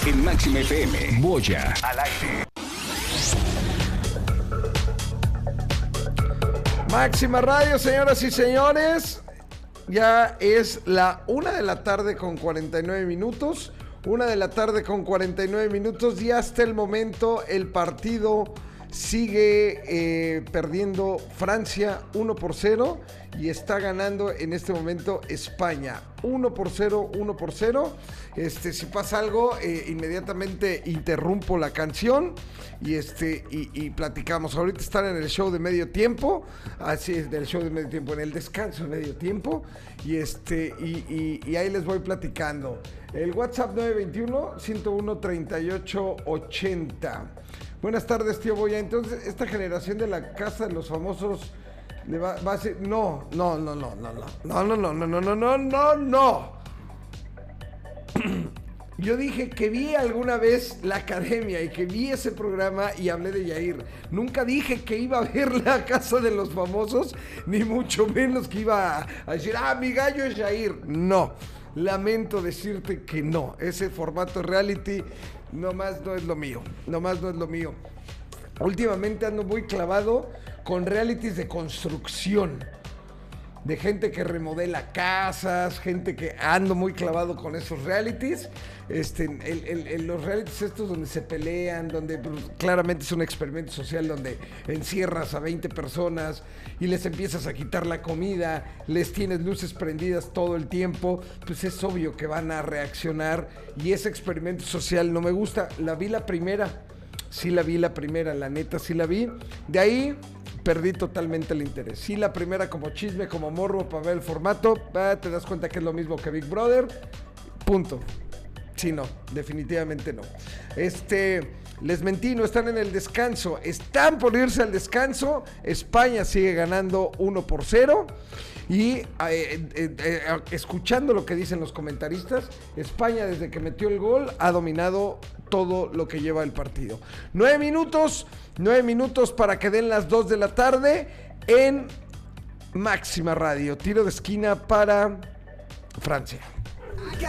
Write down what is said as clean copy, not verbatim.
En Máxima FM, Moya al aire. Máxima Radio, señoras y señores. Ya es la 1 de la tarde con 49 minutos. 1 de la tarde con 49 minutos. Y hasta el momento el partido sigue perdiendo Francia 1-0 y está ganando en este momento España 1-0, 1-0. Si pasa algo, inmediatamente interrumpo la canción y platicamos. Ahorita están en el show de medio tiempo, así es, del show de medio tiempo, en el descanso de medio tiempo, y ahí les voy platicando. El WhatsApp 921-101-3880. Buenas tardes, tío Boya. Entonces, esta generación de la casa de los famosos le va a ser... No. Yo dije que vi alguna vez La Academia y que vi ese programa y hablé de Yair. Nunca dije que iba a ver La Casa de los Famosos, ni mucho menos que iba a decir, mi gallo es Yair. No, lamento decirte que no. Ese formato reality nomás no es lo mío. Últimamente ando muy clavado con realities de construcción. De gente que remodela casas, gente que ando muy clavado con esos realities. Los realities estos donde se pelean, donde claramente es un experimento social, donde encierras a 20 personas y les empiezas a quitar la comida, les tienes luces prendidas todo el tiempo, pues es obvio que van a reaccionar y ese experimento social no me gusta. La vi la primera, la neta sí la vi. De ahí perdí totalmente el interés. Sí, la primera como chisme, como morbo para ver el formato, te das cuenta que es lo mismo que Big Brother, punto. Sí, no, definitivamente no. Les mentí, no están en el descanso, están por irse al descanso. España sigue ganando 1-0 y escuchando lo que dicen los comentaristas, España desde que metió el gol ha dominado todo lo que lleva el partido. 9 minutos para que den las 2 de la tarde en Máxima Radio. Tiro de esquina para Francia.